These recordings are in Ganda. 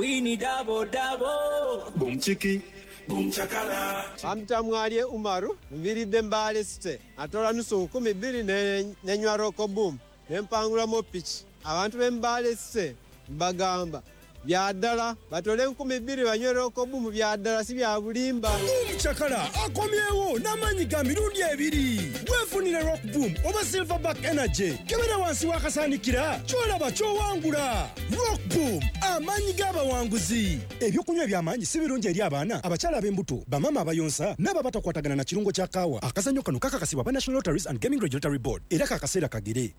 Winnie double double. Boom chiki. Boom chakala. Amtamwalie Umaru, mviride mbale site. Atola nusu 12 nenywa roko boom. Nempangula mo pitch. Abantu bembale site bagamba. Byadala batole 12 banywe roko boom byadala si bya bulimba. Boom chakala akomyewo namanyi ga mirundi ebiri. Wefunire rock boom oba silverback energy. Kebera wansi wakasanikira. Chola cho wangula. Rock boom amanyi gaba wanguzi. Ebyokunywa byamanyi si birungi eri abaana abachala ab'embuto bamama abayonsa n'aba batakwatagana na kirungo kya kaawa. Akazanyo kano kakakasibwa ba National Lotteries and Gaming Regulatory Board era kakasera kagere.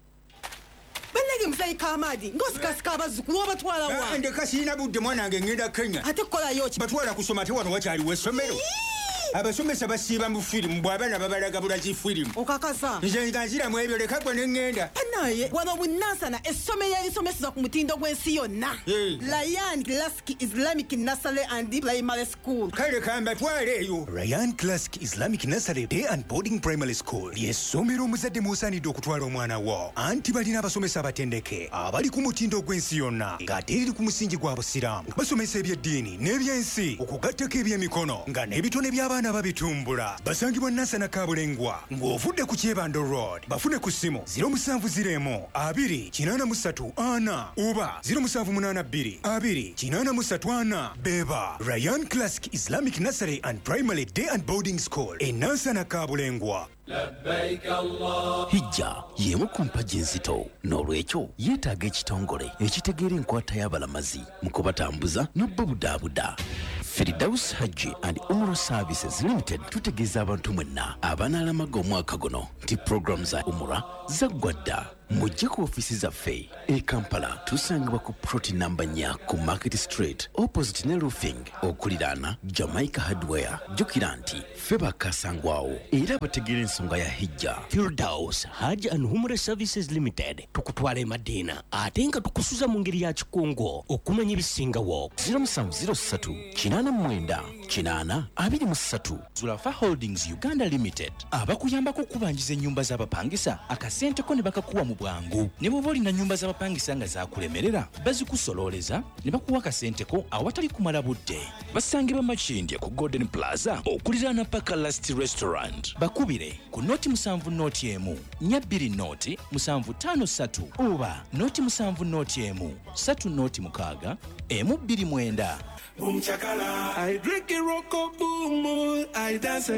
Mzai Kamadi, ngosikasika abazukulu obatwala wa. Ndeka sina budde mwana ngenda Kenya. Ate kola yoki. Batwala kusoma te wano wakyali w'essomero. Abasomesa basiiba mu firimu bw'abaana babalaga bulaki firimu. Okakasa. Nze nzira mu ebyo leka gwe n'engenda. Naye wano bunansana essomero erisomeseza ku mutindo gw'ensi yonna. Ryan Classic Islamic Nursery and Primary School. Kale kambatwale eyo. Ryan Classic Islamic Nursery Day and Boarding Primary School. Ly'essomero omuzadde mw'osaanidde okutwala omwana wo. Anti balina abasomesa abatendeke abali ku mutindo gw'ensi yonna ng'ate eri ku musingi gwa busiraamu. Basomesa eby'eddiini n'ebyensi okugattako eby'emikono nga n'ebitone by'abaana babitumbula. Basangibwa Nansana Kabulengwa ng'ovudde ku Kyebando Road. Bafune ku ssimu 0702 283 ana oba 0782 283 ana. Beba Ryan Classic Islamic Nursery and Primary Day and Boarding School in Nansana Kabulengwa. Labbaik Allah. Hijja yemu ku mpagi enzito n'olwekyo yeetaaga ekitongole ekitegeera enkwata y'abalamazi mu kubatambuza n'obbabudaabuda. Firdaus Hajji and Umrah Services Limited tutegeeza abantu mwenna abanaalamaga omwaka guno nti program za Umrah zaggwadda. Mujje ku ofisi zaffe e Kampala tusangibwa ku ploti namba 4 ku Market Street opposite ne roofing okuliraana Jamaica Hardware. Jjukira nti ffe bakasangwawo era bategeera ensonga ya hijja. Firdaus Hajji and Umrah Services Limited tukutwala e Madina ate nga tukusuza mu ngeri ya kikungo okumanya ebisingawo. 0703 Zulafa Holdings Uganda Limited abakuyambako kubanjiza ennyumba z'abapangisa akasenteko ne bakakuwa mu bwangu. Ne bw'oba olina nnyumba z'abapangisa nga zakulemerera bazikusololeza ne bakuwa akasenteko awatali kumala budde. Basangibwa Makindye ku Golden Plaza okuliraana Paka Last Restaurant. Bakubire ku noti 7 noti emu 2 noti 753 oba noti 7 noti emu 3 noti 6 emu 29. Boom chakala. I drink a rocko boom. I dance.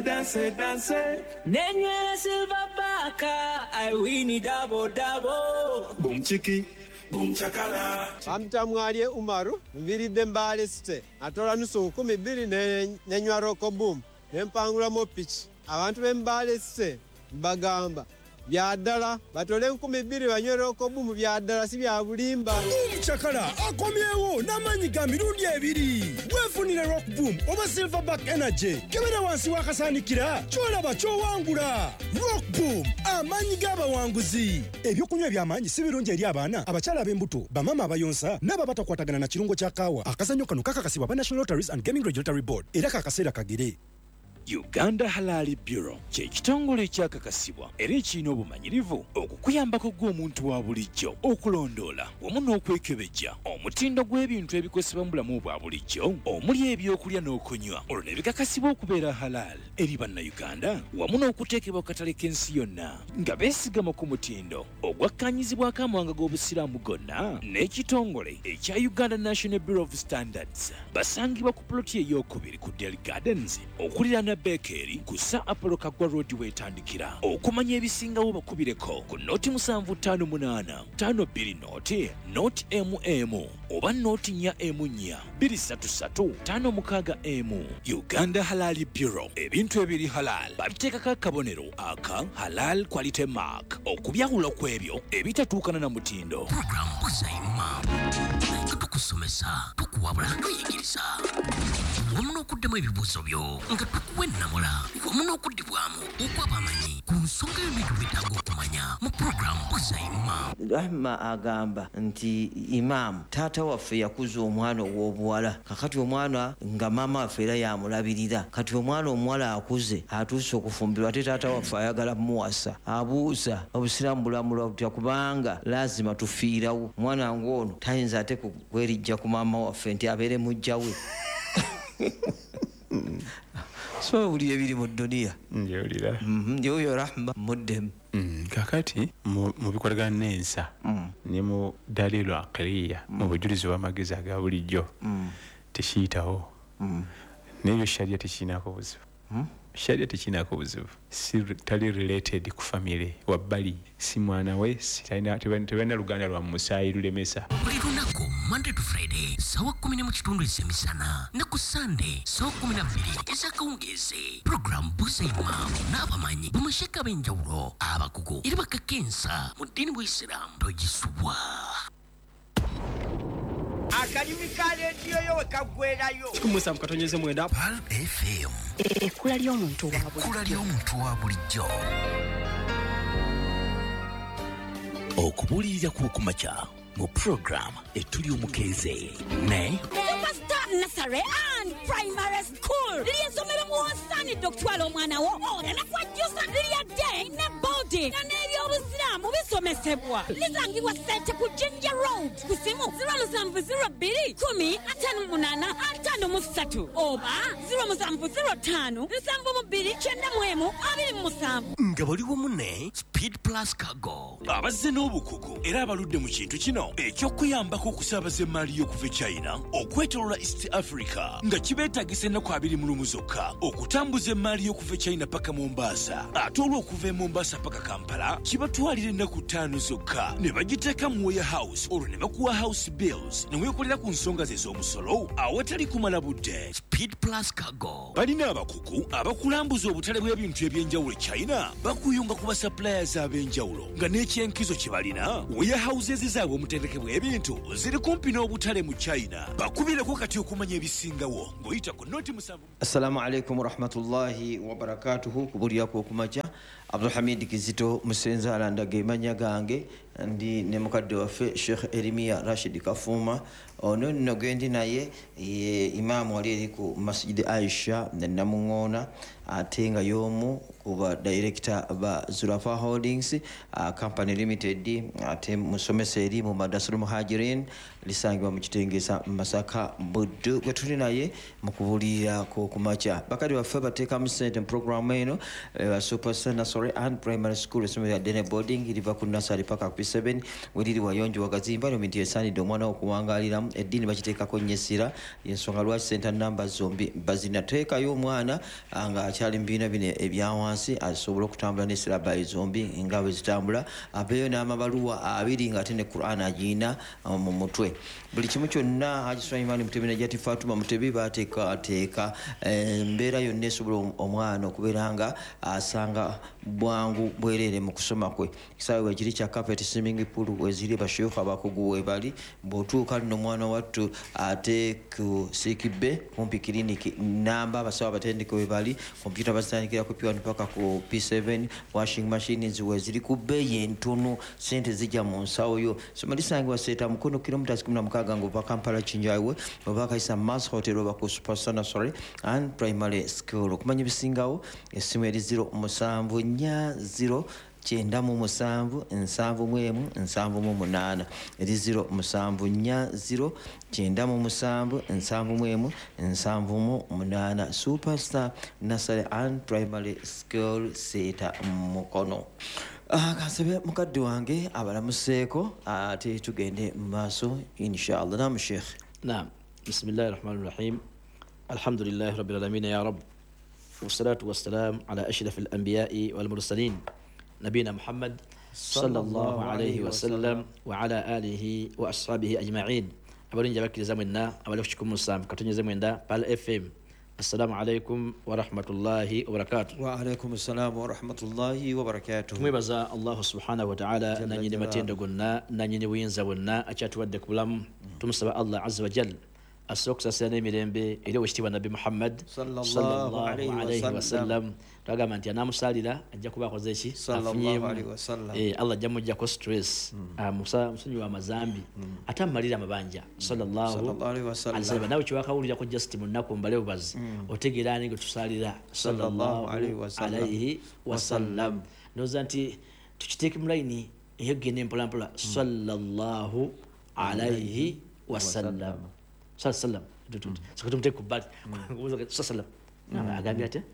Nenywe silverback. I Winnie double double. Boom chiki. Boom chakala. Amtamwalie Umaru, mviride mbale site. Atola nusu 12 nenywa roko boom. Nempangula mo pitch. Abantu bembale site bagamba. Byadala batole 12 banywe roko boom byadala si bya bulimba. Boom chakala akomyewo namanyi ga mirundi ebiri. Wefunire rock boom oba silverback energy. Kebera wansi wakasanikira. Chola cho wangula. Rock boom amanyi gaba wanguzi. Ebyokunywa byamanyi si birungi eri abaana abachala ab'embuto bamama abayonsa n'aba batakwatagana na kirungo kya kaawa. Akazanyo kano kakakasibwa ba National Lotteries and Gaming Regulatory Board era kakasera kagere. Uganda Halal Bureau kye kitongole ekyakakasibwa era ekirina obumanyirivu okukuyambako gw'omuntu wa bulijjo okulondoola wamu n'okwekebejja omutindo gw'ebintu ebikozesebwa mu bulamu bwa bulijjo omuli ebyokulya n'okunywa olwo ne bikakasibwa okubeera halal eri bannayuganda wamu n'okuteekebwa ku katale k'ensi yonna nga beesigama ku mutindo ogwakkaanyizibwako amawanga g'obusiraamu gonna n'ekitongole ekya Uganda National Bureau of Standards. Basangibwa ku ploti ey'okubiri ku Dell Gardens okuliraana Bekeri kusa Apollo Kagwa Road wetandikira. Okumanya ebisingawo bakubireko ku noti 758 52 noti MM oba noti 4 M4 233 56 Uganda Halal Bureau. Ebintu ebiri halal babiteekako akabonero aka halal quality mark okubyawula kw'ebyo ebitatuukana na mutindo. Program Buzaima tukusomesa tukuwabula tuyigiriza wamu n'okuddemu ebibuuzo byo nga tukuwa ennamula wamu n'okuddibwamu okwabamanyi ku nsonga y'ebintu byetaaga okumanya mu program Buzaima. Rahma agamba nti Imam taata waffe yakuza omwana ow'obuwala kakati omwana nga maama waffe era yamulabirira kati omwana omuwala akuze atuuse okufumbirwa ate taata waffe ayagala muwasa abuuza obusiraamu bulamula butya kubanga lazima tufiirawo omwana ng'ono tayinza ate elijja ku maama waffe nti abeere mujja we so buli ebiri mu dduniya njewulira yoyo rahma muddemu kakati mu bikolagana n'ensa ne mu dalilu aqliya mu bujulizi bw'amagezi aga bulijjo tekiyitawo n'ebyo sharia tekiinaako buzibu sharia tekiinaako buzibu si tali related ku family wabbali si mwana we tebalina luganda lwa musaayi lulemesa buli lunaku Monday to Friday sawa 10 ezemisana ne ku Sunday sawa 12 ezakawungezi program busa imam n'abamanyi bamasheka b'enjawulo abakugu era bakakensa mu ddiini bw'Isiraamu togisubwa akalimu ka rediyo yo wekagwerayo kumusa mukatonyeze mwenda Pal FM ekkula ly'omuntu wa bulijjo okubuulirira kw'okumakya mu program etuli omukeeze ne Superstar Nursery and Primary School lyensomero muwosaanidde okutwala omwana wo olanakwajjusa lyadde ne boarding nga n'ebyobusiraamu bisomesebwa lisangibwa ssente ku Jinja Road ku simu 0702 oba 0705 nga bali wamu ne Speed Plus Cargo abazze n'obukugu era abaludde mu kintu kino eky'okuyambako okusaabaza emmaali y'okuva e China okwetoloola East Africa nga kibeetagisa ennaku 20 zokka okutambuza emmaali y'okuva e China paka Mombasa ate olw'okuva e Mombasa paka Kampala kibatwalira ennaku 5 zokka ne bagiteeka mu warehouse olwo ne bakuwa house bills ne weekolera ku nsonga ze z'omusolo awatali kumala budde. Speed Plus Cargo balina abakugu abakulambuza obutale bw'ebintu eby'enjawulo e China bakuyunga ku basuppliers ab'enjawulo nga n'ekyenkizo kye balina warehouses zaabwe omutendeke bw'ebintu ziri kumpi n'obutale mu China bakubireko kati okumanya ebisingawo ng'oyita ku noti 7. Assalamu alaikum warahmatullahi wabarakatuhu kubulyako okumakya Abdulhamid Kizito Musenza alandaga emanya gange ndi ne mukadde waffe Sheikh Erimia Rashid Kafuma ono nno gendi naye imaamu wali eri ku Masjid Aisha Namungona ate nga y'omu kuba director ba Zulafa Holdings company limited ate musomesa eri mu Madrasatul Muhajirin lisangibwa mu Kitengesa Masaka Buddu gwe tuli naye mu kubulira ko kumakya bakali waffe bateeka mu sente program eno Superstar Nursery and Primary School esomero ya Dene Boarding iliva ku nursery paka ku P7 weliri wayonjo wakazimba no minti esanidde omwana okuwangalira eddiini bakiteekako nnyesira yensonga lwaki center number zombi bazinateeka y'omwana nga akyali mu bibiina bino ebyawansi asobola okutambula n'esirabayi zombi nga bwe zitambula abeeyo n'amabaluwa 2 nga ate ne Quran agiyina mu mutwe buli kimu kyonna Haji Sulaiman Mutebi ne Jati Fatuma Mutebi bateeka embeera yonna esobola omwana okubeera nga asanga bwangu bwerere mu kusoma kwe kisaawe wekiri kya carpet swimming pool weziri basheekhu abakugu webali bw'otuuka nno omwana wattu ate ku Sikibbe kumpi kiriniki namba abasawo abatendeke webali kompyuta bazitandikira ku P1 paka ku P7 washing machines weziri ku bbeeyi entono sente zijja mu nsawo yo soma lisangibwa seeta mukono kilometers 16 ng'ova Kampala Kinjaiwe oba Kaisa Mass Hotel oba ku Superstar Nursery and Primary School okumanya ebisingawo essimu eri 0 Chenda mu 7 eri 0 chenda mu 7 Superstar Nursery and Primary School Seta Mukono. Kasabe mukadde wange abalamuseeko ate tugende mu maaso inshallah. Naam Sheikh. Naam. Bismillahir Rahmanir Rahim. Alhamdulillahi Rabbil Alamin ya Rabb. Wassalatu wassalamu ala ashrafil anbiya'i wal mursalin. نبينا محمد صلى الله عليه وسلم وعلى آله وأصحابه أجمعين أبرين جبك لزمنا أبلغكم السلام كتني زمنا بال FM. السلام عليكم ورحمة الله وبركاته. وعليكم السلام ورحمة الله وبركاته. مبزا الله سبحانه وتعالى نني متين دقنا نني وينزونا أشات ودك بلام تمسب الله عز وجل السوكس سنة ميرمبي إلى وشتي النبي محمد صلى الله عليه وسلم رغم أنت أنا مسالي أجاكوا بقولزيشي صلى الله عليه وسلم الله جمع جاكو ستريس مسنيوا مزامبي أتم مريض مبانجا صلى الله عليه وسلم ناوي شو أقول جاكو جست منكم بليو بز وتجيراني قلت سالي صلى الله عليه وسلم نوزانتي تشتكي ملايني يجيني بلان بلا صلى الله عليه wasallam sallam sikutumte kubali sallam agambye ate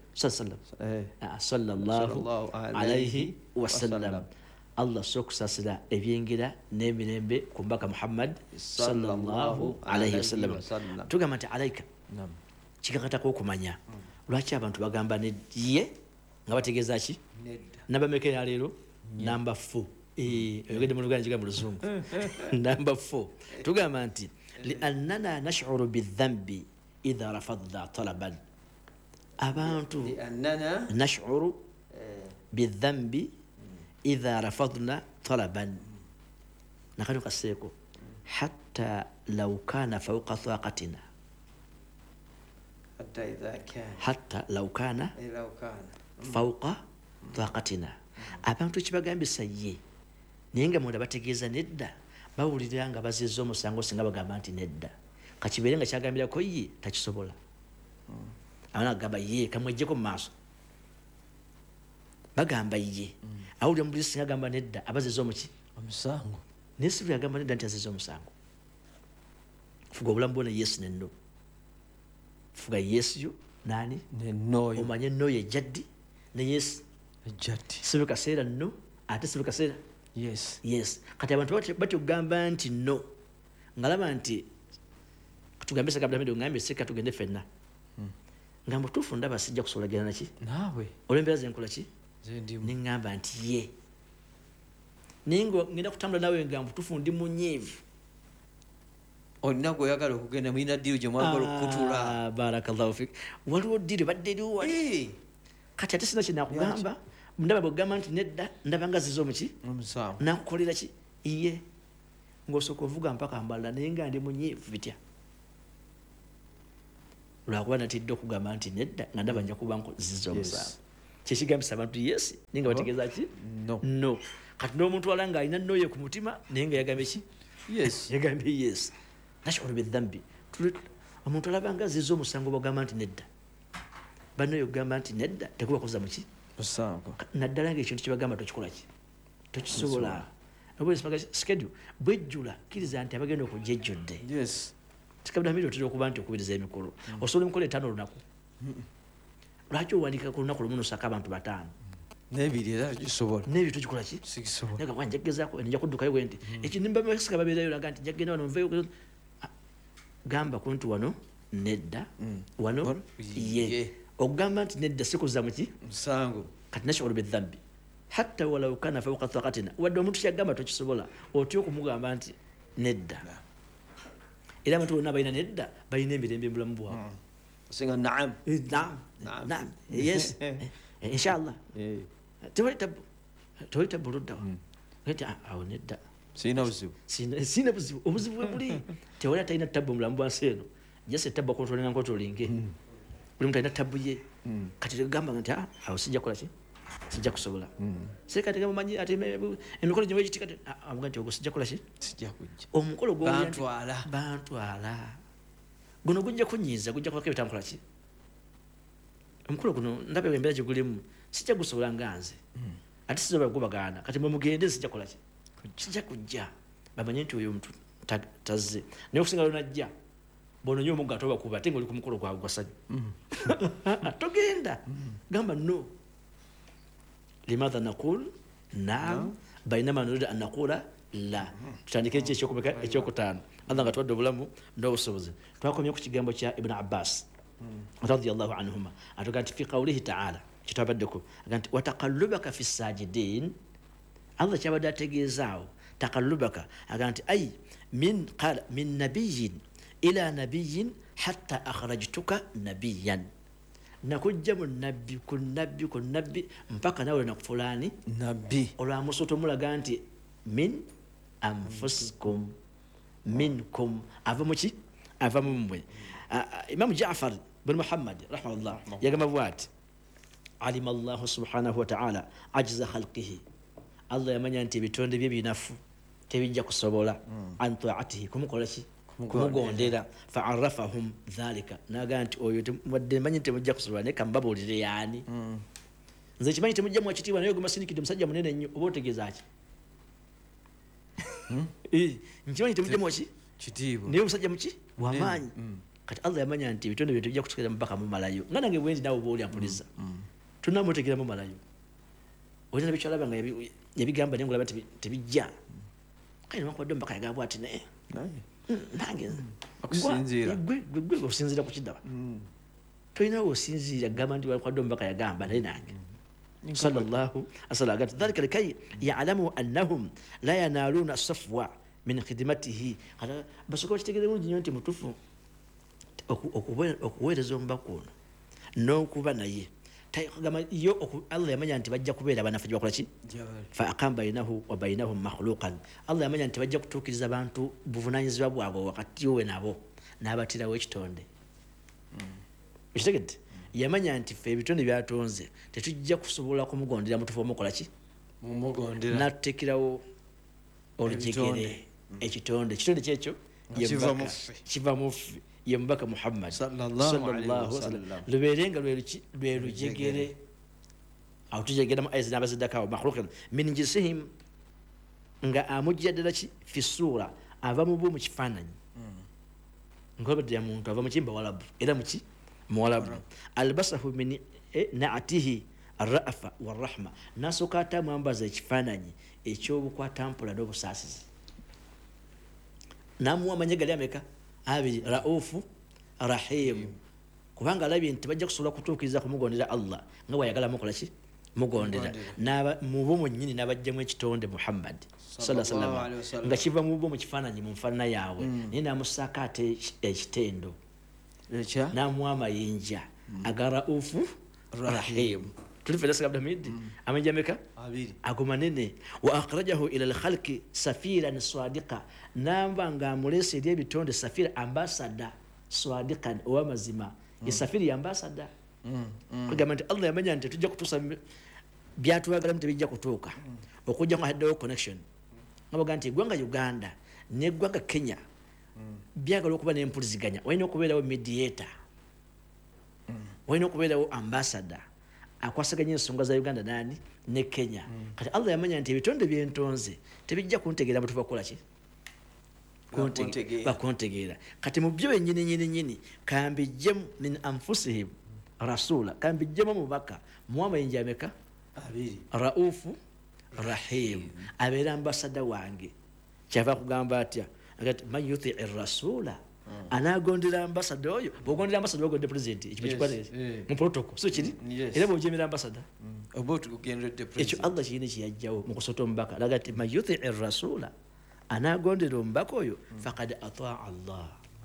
sallallahu alayhi wasallam Allah sokusasira ebyengira n'emirembe ku mbaka Muhammad sallallahu alayhi wasallam tugamba nti alayka kikakatako okumanya lwaki abantu bagamba ne ye nga bategeeza ki nabameke ya leero number 4 oyogedde mu luganda kigambo luzungu number 4 tugamba nti liannana nash'uru bidhambi idha rafadna talaban abantu nash'uru bidhambi idha rafadna talaban nakano kaseko hatta law kana fawqa taqatina hatta law kana fawqa taqatina abantu kibagambisa ye naye nga munda bategeeza nedda bawulira nga bazizza omusango singa bagamba nti nedda kakibeere nga kyagambirako ye takisobola abana agamba ye kamwejjeko mu maaso bagamba ye awulira mu buli singa agamba nedda abazizza omuki omusango naye si buli agamba nedda nti azizza omusango fuga obulamu bwona yesu nenno fuga yesu yo nani nennoyo omanye ennoyo ejjaddi ne yesu ejjaddi sibe kaseera nno ate sibe kaseera yes kati abantu batugamba nti no ngalaba nti tugambe sakabla medo ngambe seka tugende fenna ngambo tufu ndaba sijja kusobola gana naki nawe olembera zenkola ki ningamba nti ye ningo ngenda kutambula nawe ngambo tufu ndi munyevu onako yakalo kugenda mwina diro je mwagalo kutula barakallahu fik waliwo diro baddeyo wali kati ate sina kina kugamba ndaba bogamba nti nedda ndaba ngazizo muki omusawo nakukolera ki iye ngosoko vuga mpaka mbala naye nga ndi munyevu bitya lwakuba natidde okugamba nti nedda nga ndaba nja kuba nzizo omusawo kyekigambisa abantu yes ninga bategeeza ki no kati n'omuntu alanga alina nnoye ku mutima naye nga yagambye ki yagambye yes nashuru bidhambi omuntu alaba nga azizo omusango bagamba nti nedda banoyo ogamba nti nedda tekuba kuza muki musango naddala ng'ekintu kibagamba tokikola ki tokisobola schedule bwejjula kkiriza nti abagenda okujja ejjudde tikabula miri otera okuba nti okubiriza emikolo osobola emikolo 5 olunaku lwaki owandiika ku lunaku lumu nosaka abantu 5 nebiri era kisobola nebiri tokikola ki sikisobola naga wanjagezaako nja kuddukayo bwe nti ekinimba basika babeerayo laga nti njagenda wano nveeyo gamba kunti wano nedda wano ye ogamba nti nedda sikuza muki musango kati nashuru bidhambi hatta walau kana fawqa taqatina wadde omuntu kyagamba tokisobola otyo okumugamba nti nedda era abantu bonna balina nedda balina emirembe mu bulamu bwabwe singa naam naam yes inshallah tewali tabu luddawa ati awo nedda sina buzibu obuzibu bwe buli tewali atalina tabu mu bulamu bwansi eno jase tabu akontrolinga nkotolinge buli muntu alina tabu ye kati tegamba nti awo sijja kukola ki sijja kusobola seka tegamba manyi ate emikolo gye wekitika amuga nti ogwo sijja kukola ki sijja kujja omukolo bantwala guno gujja kunyiiza gujja kubako ebitankola ki omukolo guno ndaba embeera gye gulimu sijja gusobola nga nze ate sizobola gubagaana kati mwemugende sijja kukola ki sijja kujja bamanye nti oyo omuntu tazze naye okusinga lonajja bononye omugga ate obakuba ate ngaoli ku mukolo gwawe gwasanyu togenda gamba no limadha naqul naam bainama nuridu an naqula la tutandike eki ekyokutaano allah nga tuwadde obulamu n'obusobozi twakomye ku kigambo kya ibuni abbas radiallahu anhuma atuga nti fi qawlihi taala kitwabaddeko aga nti wataqallubaka fi sajidin allah kyabadde ategeezaawo taqallubaka aga nti ay qala min nabiyin ila nabiyin hatta akhrajtuka nabiyan nakujja mu nabbi ku nabbi mpaka nawe nakufulani nabbi olwamusoto mulaga nti min anfusikum minkum ava muki ava mumwe imam Jaafar bin Muhammad rahimahullah yagamba bwati alima Allah subhanahu wa ta'ala ajza khalqihi Allah yamanya nti bitonde bye binafu tebijja kusobola an ta'atihi kumukola ki kumugondera fa'arrafahum dhalika naga nti oyo wadde manyi temujja kusobola ne kambabulire yani nze kimanyi temujja mwakitiibwa naye gumasindikidde musajja munene nnyo oba otegeeza ki nkimanyi temujja mwaki naye omusajja muki wamaanyi kati allah yamanya nti ebitonde bye tebijja kutukira mubaka mumalayo nga nange bwendi naawe oba oli ampuliza tunamutegera mumalayo olina bikyalaba nga yabigamba naye ngolaba tebijja kale nwankubadde omubaka yagamba ati naye nange gwe osinziira ku kidaba tolinawo osinziira gamba nti wakubadde omubaka yagamba naye nange sallallahu asala agati dhalika likai yalamu annahum la yanaluna safwa min khidmatihi basoka bakitegere bulungi nnyo nti mutufu okuweereza omubaka ono n'okuba naye allah yamanya nti bajja kubeera banafe gye bakola ki fa aqama bainahu wa bainahum makhluqan allah yamanya nti bajja kutuukiriza bantu buvunanyizibwa bwabwe wakati we nabo n'abatirawo ekitonde ekitegedde yamanya nti fe ebitonde byatonze tetujja kusobola kumugondera mutufu omukola ki natutekerawo olujegere ekitonde kyekyo kiva mufe ye mubaka muhammad sallallahu wasallam lubeerenga lwe lujegere awo tujegeramu ayezi n'abaziddakawo makhluqan min jinsihim nga amujja ddala ki fi ssuura ava mu bwo mu kifaananyi ngobadde ya muntu ava mu kimba walabu era muki muwalabu albasahu min naatihi arrafa warrahma nasooka ate amwambaza ekifaananyi ekyobukwatampola n'obusaasizi namuwa amanya gali ameka abiri raufu rahimu kubanga alabye nti bajja kusobola kutuukiriza kumugondera allah nga bwayagala mukola ki mugondera mubo mwennyini n'abajjamu ekitonde muhammad sallallahu alaihi wasallam nga kiva mubo mu kifaananyi mu nfaanana yaabwe naye namusaako ate ekitendo namuwa amayinja aga raufu rahimu tulifedasa abdulhamid amanja meka ago manene wa akhrajahu ila alkhalqi safiran sadiqa namba nga amulese eri ebitonde safira ambassador sadiqan owamazima ye safiri ya ambassador kugamba nti allah yamanya nti tujja kutuusa byatwagala nti bijja kutuuka okujja ngo haddewo connection ngabaga nti eggwanga uganda neggwanga kenya byagala okuba n'empuliziganya walina okubeerawo mediator walina okubeerawo ambassador akwasaganya ensonga za uganda nani ne kenya kati allah yamanya nti ebitonde byentonze tebijja kuntegeera mutufa kukola ki bakuntegeera kati mu byo bennyini kambijjemu min anfusihim rasula kambijjemu mubaka muwamayinja ameka raufu rahim abeera ambasada wange kyava kugamba atya agati man yutii rasula anagondera ambasada oyo bwogondera ambasada ogonde president ekikwatire mu protocol so kiri era bwojemera ambasada ekyo allah kiyina kiyajjawo mu kusota omubaka agati man yutii rasula anagondera omubaka oyo fakad ataa allah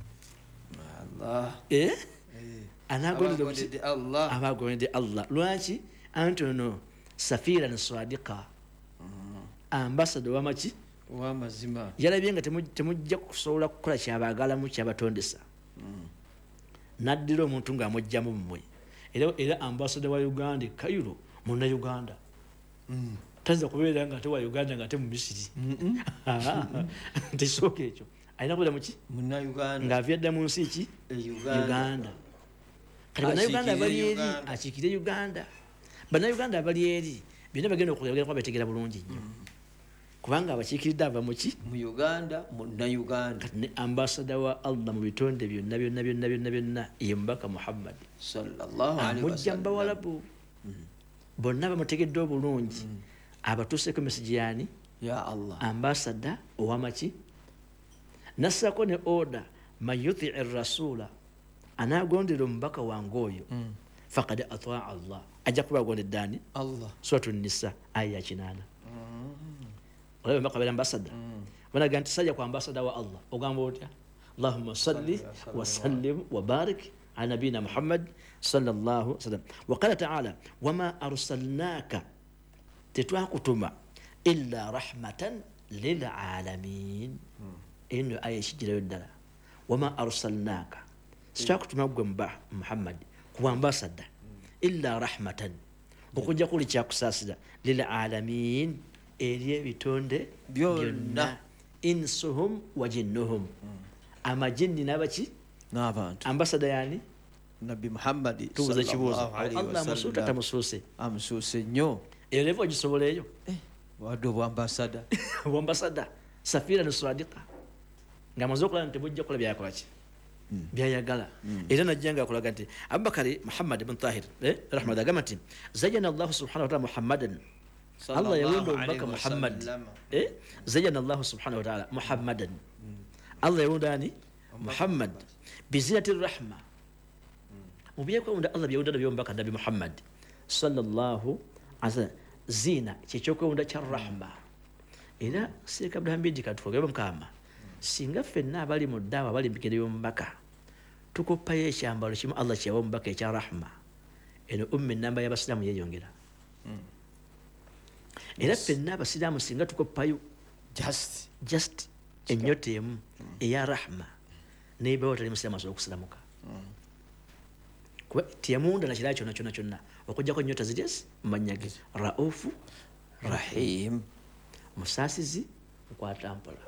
anagondera abagondedde allah lwaki antono safiran sadiqa ambasada wamaki wamazima yalabye nga temujja kusobola kukola kyabagalamu kyabatondesa naddira omuntu ng'amugjamu mmwe era ambasada wa uganda kairo muna uganda taza kubeera nga ate wa uganda nga ate mu misiri tekisooka ekyo alina kubeera muki ng'avyadda mu nsi ki uganda kati bannauganda abali eri akiikire uganda bannauganda abali eri byonna bagenda okuba betegera bulungi nnyo kubanga abakiikiridde ava muki mu uganda munnauganda kati ne ambasada wa allah mu bitonde byonna ye mubaka muhammad amujja mu bawalabu bonna bamutegedde obulungi abatuuseeko mesigi yani ambasada owamaki nassaako ne oda man yutii rasula anagondera omubaka wange oyo fakad ataa allah ajja kuba agondedde ani suratu nisa aya ya 8 olaba mbaka beera ambasada banaga nti sajja ku ambasada wa allah ogamba otya allahumma salli wasallim wabarik ala nabiyina muhammad sallallahu sallam waqala taala wama arsalnaka tetwakutuma illa rahmatan lilalamin eno aya ekijirayo ddala wama arsalnaka sitwakutuma gwe muhammad kuba ambasada illa rahmatan okujja kuli kyakusaasira lilalamin eri ebitonde byonna insuhum wa jinnuhum amajinni n'abaki n'abantu ambasada yani nabi muhammad tubuza kibuuzo allah amusuuta tamusuuse amusuuse nnyo era eva ogisobola eyo wadde obwambasada obwambasada safira ne sadiqa ng'amaze okulaba nti bujja kukola byayakola ki byayagala era najja nga akulaga nti abubakari muhammad ibn tahir rahmat agamba nti zayyana allahu subhanahu wa taala muhammadan allah yawunda omubaka muhammad zayyana allahu subhanahu wa taala muhammadan allah yawunda ani muhammad bizinati rahma mu byekwewunda allah byawunda nabyo omubaka nabi muhammad sallallahu alaihi wasallam zina kyekyokwewunda kya rahma era seeka abdulhamidi katufogere mukama singa ffenna abali mu ddaawa bali mbigere y'omubaka tukoppayo ekyambalo kimu allah kyewa omubaka ekya rahma eno enamba y'abasiraamu yeeyongera era ffenna abasiraamu singa tukoppayo just ennyota emu eya rahma neebawo tali musiraamu asobola okusiramuka kuba tiyamunda nakirala kyonna kyonna okujjako ennyota ziryesi mumanyage raufu rahim musaasizi nkwatampola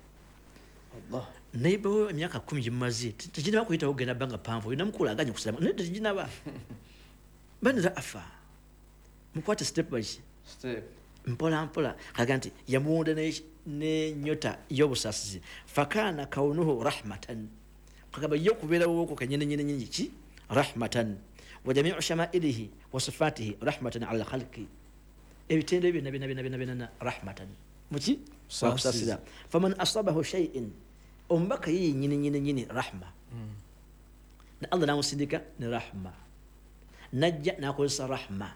neighbor emyaka 10 gimaze teginaba kuyitawo genda banga panvu olina mukulu aganye kusirama naye teginaba banira afa mukwate step by step mpola kaga nti yamuwunda n'ennyota y'obusaasizi fakana kaunuhu rahmatan kagamba yo kubeerawo okwo kanyenenyenenyenyi ki rahmatan wa jamiu shamailihi wa sifatihi rahmatan ala khalqi ebitendo byonna rahmatan muki wakusaasira faman asabahu shay'in omubaka ye nyini rahma na allah namusindika ne rahma najja nakozesa rahma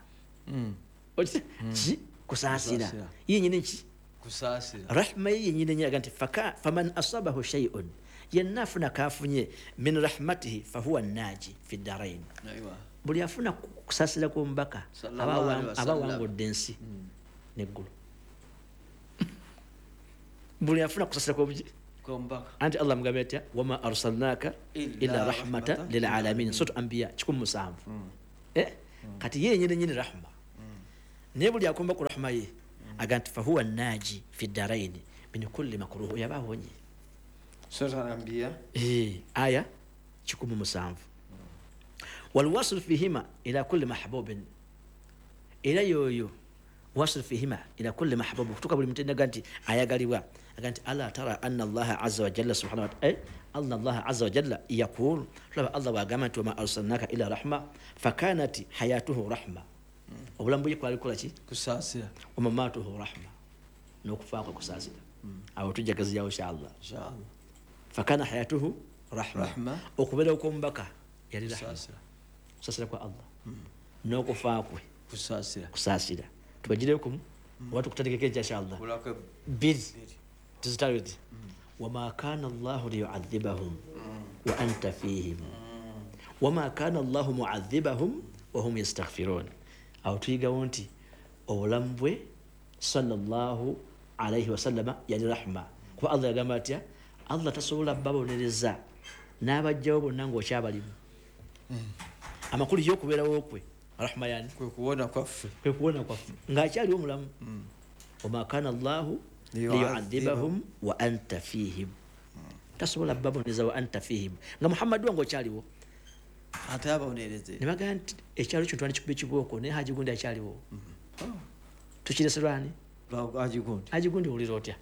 ki kusaasira ye nyini ki rahma ye nyini aga nti faman asabahu shay'un yenna afuna kafunye min rahmatihi fahuwa naji fi ddarain buli afuna kusaasira kw'omubaka aba wangudde ensi neggulu buli afuna kusaasira anti allah mugambye atya wama arsalnaka illa rahmatan lilalamin soto ambiya 17 kati ye nyini rahma naye buli akomba ku rahma ye aga nti fahuwa naji fi ddaraini min kulli makruh yabawonye soto ambiya aya 17 walwasl fihima ila kulli mahbubin ila yoyo wasl fihima ila kulli mahbub kutoka buli mutenda ganti ayagalibwa aganti ala tara anna allah azza wa jalla subhanahu wa ta'ala anna allah azza wa jalla yaqul laba allah wa gamatu ma arsalnaka ila rahma fakanat hayatuhu rahma obulambuye kwali kola ki kusasira umamatuhu rahma nokufaako kusasira awo tujagazi yawo inshallah fakana hayatuhu rahma okubera okombaka yali rahma kusasira kwa allah nokufaakwe kusasira tubagireko watu kutandikeke inshallah bil tuzitawiti wama kana allah liyu'adhibahum wa anta fihim wama kana allah mu'adhibahum wa hum yastaghfirun aw tuyigawo nti obulambwe sallallahu alayhi wasallama yali rahma kuba allah yagamba atya allah tasobola babonereza n'abajjawo bonna ng'okyabalimu amakulu y'okubeerawo kwe rahma yani kwekuwona kwaffe ng'akyaliwo mulamu wama kana allahu liyu'adhibahum wa anta fihim tasobola babonereza wa anta fihim nga muhammad wange okyaliwo ate ababonereze ne bagamba nti ekyalo kyo twali kikuba ekibooko naye haji gundi akyaliwo tukireserwani haji gundi wulira otya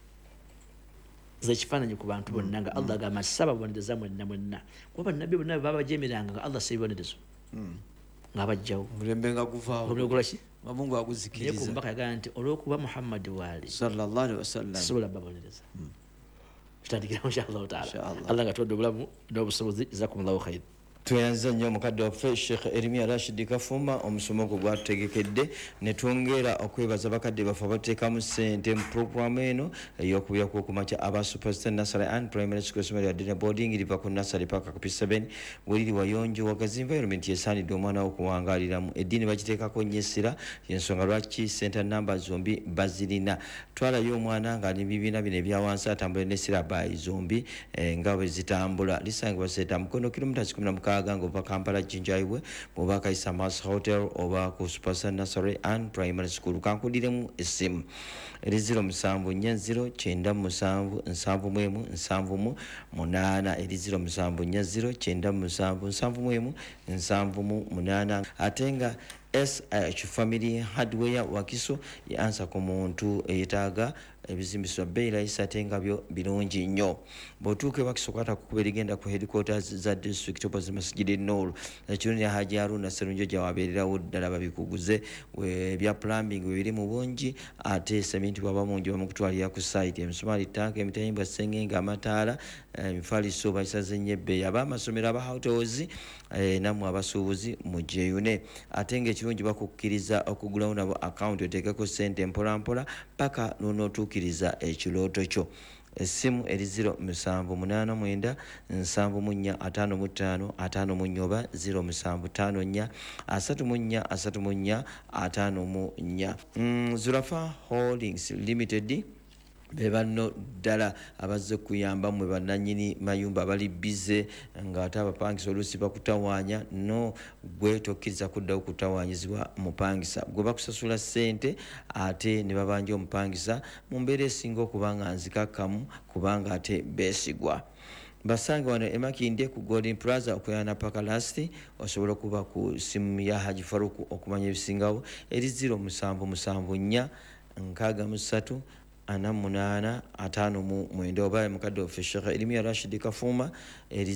zekifaananyi ku bantu bonna nga allah agamba sababonereza mwenna kuba bannabbi bonna babajemeranga nga allah sebibonerezo ngabajjawo mulembe nga guvaawoolaki mabungu aguzikiriza naye kumbaka yagamba nti olw'okuba muhammadi waali sallallahu alaihi wasallam sobola babonereza tutandikirawo inshallahu taala allah nga tuwadde obulamu n'obusobozi jazakumullahu khair tweyanza nnyo omukadde waffe sheekh erimiya rashidi kafuma omusomo gwe gwatutegekedde ne twongera okwebaza bakadde baffe abateekamu ssente mu puroguramu eno ey'okubira kw'okumakya aba superstar nasary and primary school essomero ya dina boarding liva ku nasary paka ku p7 bweriri wayonjo wagazi environment yesaanidde omwana wo okuwangaaliramu eddiini bagiteekako nnyo essira yensonga lwaki center number zombi bazirina twalayo omwana ng'ali bibiina bino ebyawansi atambula n'essira bayi zombi nga bwe zitambula lisangibwa seeta mukono kilomita 16 nga Kampala Jinjaiwe oba Kaisa Mas Hotel oba ku Superstar Nursery and Primary School kankudiremu esimu eri 0740977778 eri 0740977778 ate nga SH Family Hardware Wakiso yansa ku muntu eyetaaga ebizimbisibwa bbeeyi layisi ate nga byo birungi nnyo. bw'otuuka ewakisokwata kukuba erigenda ku headquarters za district opposite Masjid Noor ekirungi Haji Haruna Sserunjo gyawabeererawo ddala babikuguze ebya plumbing biri mu bungi ate sementi bwaba mungi bamukutwalira ku site emisumaali tanka emitayimbwa sengenge amataala emifaliso bayisaze nnyo ebbeeyi ab'amasomero aba hotels nammwe abasuubuzi mujeyune ate ng'ekirungi bakukkiriza okugulawo nabo akawunti oteekeko sente mpolampola paka n'onootuukiriza ekirooto kyo. Essimu eri 0789 745 55 oba 0754 34 54. Zulafa Holdings Limited bebano ddala abazze kuyamba mwe bannannyini mayumba abali bize ng'ate abapangisa oluusi bakutawaanya no gwe tokkiriza kuddawo kutawaanyizibwa mupangisa gwe bakusasula ssente ate ne babanja omupangisa mu mbeera esinga okuba nga nzikakkamu kubanga ate beesigwa. Basange wano emakinde ku Golden Plaza okuyana paka lasti osobola okuba ku simu ya Haji Faruku okumanya ebisingawo eri 0774 63 8 5 oba mukadde ofe Sheikh Elimi Rashid Kafuma eri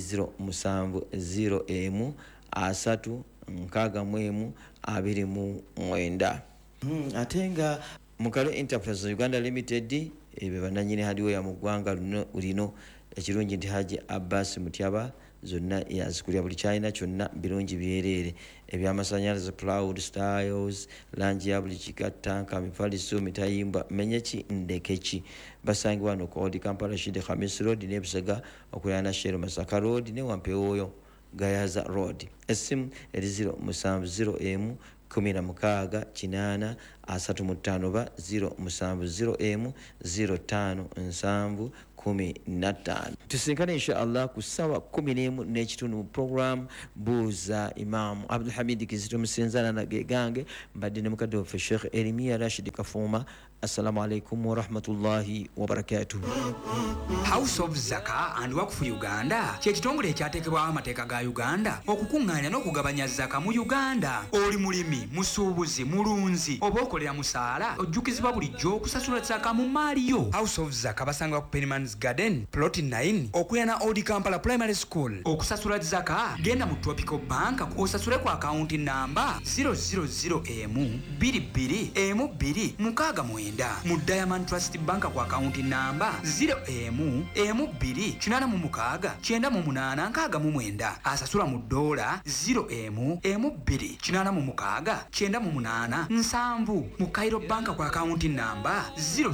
0701 3 6 29. Ate nga Mukalo Enterprise Uganda Limited ebe bananyine hadiwo ya mugwanga lino ekirungi nti Haji Abbas Mutyaba zonna yazikulya buli kyalina kyonna birungi byerere ebyamasanyalaze Cloud Styles langi ya buli kikatanka mifaliso mitayimbwa menyeki ndekeki basangi wano ku Old Kampala Rashid Khamis Road ne Busega okuyana Shero Masaka Road ne Wampeoyo Gayaza Road. Esimu eri 0701 16 8 35 ba 0701 05 15. Tusinkane inshallah ku sawa 11 n'ekitundu program buuza Imam Abdul Hamid Kizito Musinzana na gegange mbadde ne mukadde wa Sheikh Elimi Rashid Kafuma. Assalamu alaikum wa rahmatullahi wa barakatuh. House of Zaka and Waqf Uganda kyekitongole ekyateekebwawo amateeka ga Uganda okukuŋŋaanya n'okugabanya zaka mu Uganda. Oli mulimi, musuubuzi, mulunzi oba okolera musaala ojjukizibwa bulijjo okusasula zaka mu maaliyo. House of Zaka basanga ku Penman's Garden Plot 9 okuyana Old Kampala Primary School. Okusasula zaka genda mu Tropical Bank osasule ku account namba 000M22M2 mu Diamond Trust Bank ku account namba 0M29698 asasula mu dola 0M29698 mu Cairo Bank ku account namba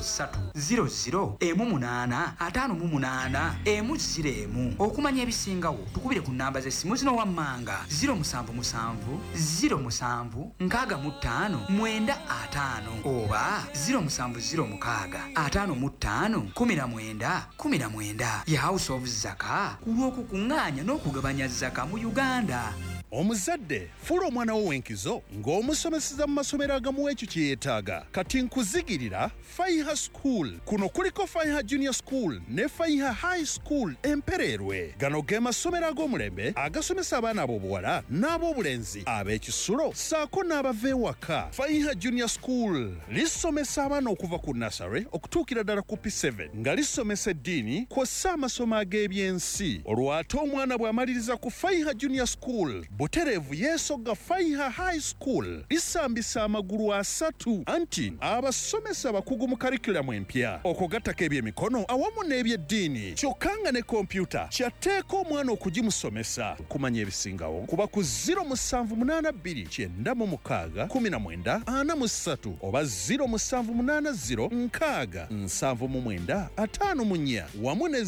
0300M858M0 okumanya ebisingawo tukubire ku namba z'essimu zino wammanga 077 07 65 9 oba 0706 ya House of Zaka kulw'okukuŋŋaanya n'okugabanya zaka mu Uganda. Omuzadde fuula omwana wo w'enkizo ng'omusomeseza mu masomero agamu ekyo kye yeetaaga kati nkuzigirira Faiha School. Kuno kuliko Faiha Junior School ne Faiha High School Empererwe. Gano ge masomero ag'omulembe agasomesa abaana ab'obuwala n'ab'obulenzi ab'ekisulo saako n'abava ewaka. Faiha Junior School lisomesa abaana okuva ku nursery okutuukira ddala ku P7 nga lisomesa eddiini kw'ossa amasomo ag'ebyensi. Olwo ate omwana bw'amaliriza ku Faiha Junior School butereevu yeesogga Faiha High School lisambisa amagulu asatu anti abasomesa bakugu mu karikulamu empya okugattako ebyemikono awamu n'ebyeddiini kyokka nga ne kompyuta kyatteeka omwana okugimusomesa. Kumanya ebisingawo kuba ku 0782961943 oba 0780967954 wamu ne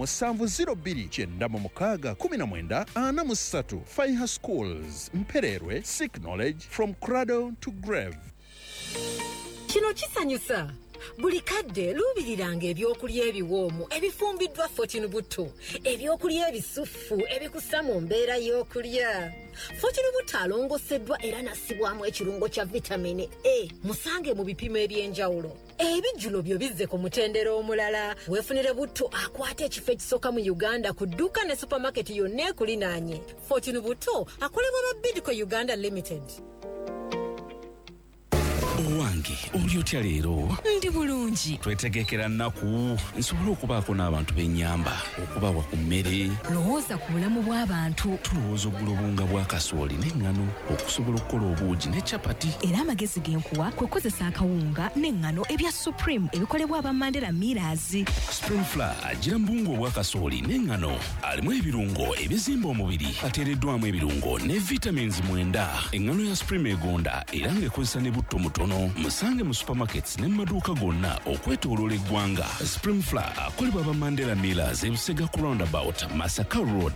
0702961943. Faiha Schools, Mpererwe, seek knowledge from cradle to grave. Kino kisanyusa. Buli kadde luubiriranga ebyokulya ebiwoomu ebifumbiddwa Fortune Buto, ebyokulya ebisufu ebikussa mu mbeera y'okulya. Fortune Buto alongoseddwa era nassibwamu ekirungo kya vitamini A. Musange mu bipimo eby'enjawulo. Ebijjulo byo bizze ku mutendera omulala. Weefunire Buto akwata ekifo ekisooka mu Uganda ku dduuka ne supermarket yonna ekulinaanye. Fortune Buto akolebwa ba Bidco Uganda Limited. owange oli otya leero? Ndi bulungi. Twetegekera nnaku nsobole okubaako n'abantu b'ennyamba okubawa ku mmere. Lowooza ku bulamu bw'abantu. Tulowooza ogula obunga bwa kasooli n'eŋŋano okusobola okukola obuugi ne capati. Era amagezi genkuwa kwe kozesa akawunga n'eŋŋano ebya Supreme ebikolebwa aba Mandela Millers. Spring Flour agira mu bunga obwa kasooli n'eŋŋano alimu ebirungo ebizimba omubiri ateereddwamu ebirungo ne vitamins 9. Eŋŋano ya Supreme egonda era ng'ekozesa ne butto mutono. Musange mu supermarkets ne mu maduuka gonna okwetooloola eggwanga. Spring Flour akolebwa aba Mandela Millers ebusega ku roundabout Masaka Road.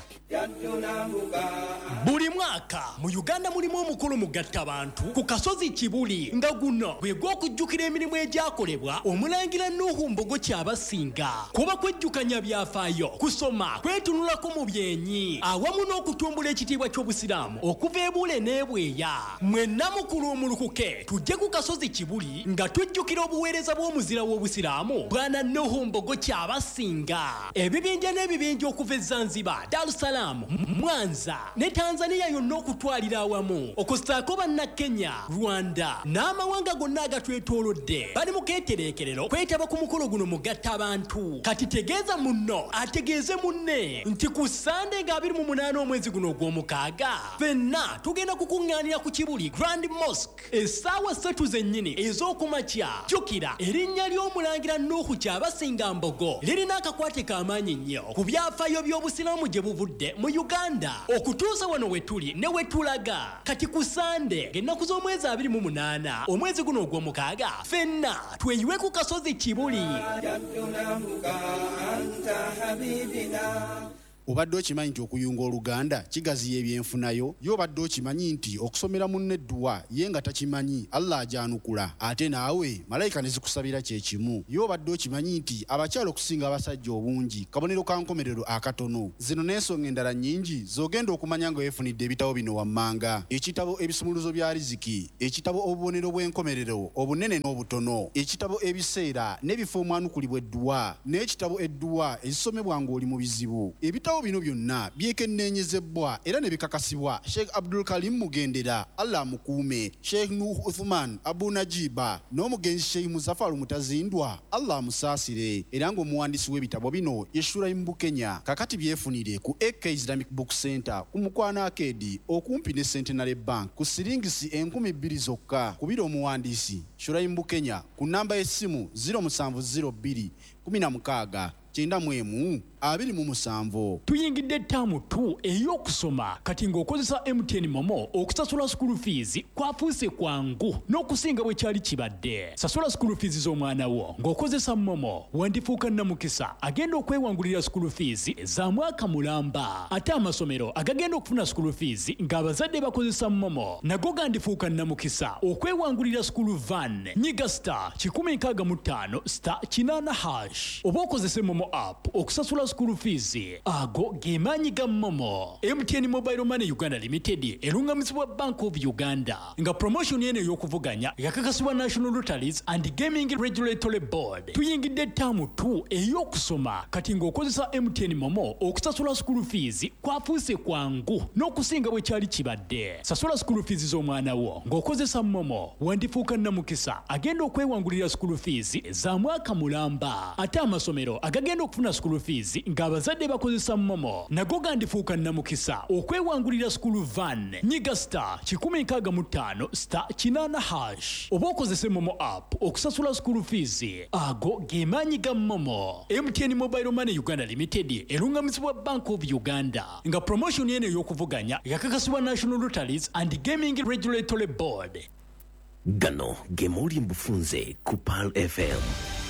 Buli mwaka mu Uganda mulimu omukolo mugatta abantu ku kasozi Kibuli nga guno bwe gw'okujjukira emirimu egyakolebwa omulangira Nuhu Mbogo Kyabasinga. Kuba kwejjukanya byafaayo, kusoma, kwetunulako mu byenyi awamu n'okutumbula ekitiibwa ky'Obusiraamu okuva e Bule n'Ebweya. Mwenna mukulu omulukuke tujje ku kasozi Kibuli nga tujjukira obuweereza bw'omuzira w'Obusiraamu Bwana Nuhu Mbogo Kyabasinga. Ebibinja n'ebibinja okuva e Zanzibar, Dar es Salaam, Mwanza ne Tanzania yonna okutwalira awamu okusaako banna Kenya, Rwanda n'amawanga gonna agatwetoolodde bali mu keetereekerero kwetaba ku mukolo guno mugatta abantu. Kati tegeeza munno ategeeze munne nti ku Sande nga 28 omwezi guno ogw'omukaaga ffenna tugenda kukuŋŋaanira ku Kibuli Grand Mosque essaawa 3 zennyini ez'okumakya. Jjukira erinnya ly'omulangira Nuhu Kyabasinga Mbogo lirina akakwate k'amaanyi nnyo ku byafaayo by'Obusiraamu gye buvudde mu Uganda okutuusa wano wetuli ne wetulaga. Kati ku Sande ng'ennaku z'omwezi 28 omwezi guno ogw'omukaaga ffenna tweyiwe ku kasozi Kibuli. Obadde okimanyi nti okuyunga Oluganda kigaziya ebyenfunayo? Y'obadde okimanyi nti okusomera munne edduwa ye nga takimanyi Allah ajanukula ate naawe malayika ne zikusabira kye kimu? Y'obadde okimanyi nti abakyala okusinga abasajja obungi kabonero ka nkomerero akatono? Zino n'ensonga endala nnyingi z'ogenda okumanya nga weefunidde ebitabo bino wammanga: ekitabo ebisumuluzo bya riziki, ekitabo obubonero bw'enkomerero obunene n'obutono, ekitabo ebiseera n'ebifo omwanukulibwa edduwa, n'ekitabo edduwa ezisomebwa ng'oli mu bizibu. Ebitabo bino byonna byekenneenyezebwa era ne bikakasibwa Sheikh Abdul Karim Mugendera, Allah amukuume, Sheikh Nuh Uthman Abu Najiba n'omugenzi Sheikh Muzaffar Mutazindwa, Allah amusaasire. Era ng'omuwandiisi w'ebitabo bino ye Shuraim Bukenya. Kakati byefunire ku AK Islamic Book Center ku Mukwana Arcade okumpi ne Centenary Bank ku siringisi 2,000 zokka. Kubira omuwandiisi Shuraim Bukenya ku namba y'essimu 0702 16 91 27. Tuyingidde ttaamu 2 ey'okusoma kati ng'okozesa MTN Momo okusasula school fees kwafuuse kwangu n'okusinga bwe kyali kibadde. Sasula school fees z'omwana wo ng'okozesa Momo wandifuuka nnamukisa agenda okwewangulira school fees za mwaka mulamba. Ate amasomero agagenda okufuna school fees ng'abazadde bakozesa Momo nago gandifuuka nnamukisa okwewangulira school van. Nyiga star 165 star 8#. Oba okozese Momo app okusasula school fees ago gemaanyi ga Momo. MTN Mobile Money Uganda Limited erungamizibwa Bank of Uganda nga promotion yene ey'okuvuganya yakakasibwa National Lotteries and Gaming Regulatory Board. Tuyingidde ttaamu 2 ey'okusoma kati ng'okozesa MTN Momo okusasula school fees kwafuuse kwangu n'okusinga bwe kyali kibadde. Sasula school fees z'omwana wo ng'okozesa Momo wandifuuka nnamukisa agenda okwewangulira school fees za mwaka mulamba. Ate amasomero agagenda okufuna school fees ng'abazadde bakozesa Momo nago gandifuuka nnamukisa okwewangulira school van. Nyiga star 165 star 8#. Oba okozese Momo app okusasula school fees ago gemaanyi ga Momo. MTN Mobile Money Uganda Limited erungamizibwa Bank of Uganda nga promotion yene ey'okuvuganya yakakasibwa National Lotteries and Gaming Regulatory Board. Gano ge muli mbufunze ku Pal FM.